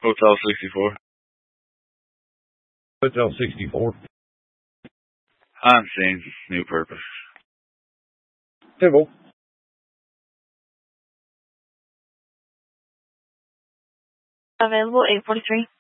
Hotel 64. Hotel 64. On scene. New purpose. Civil. Available 843.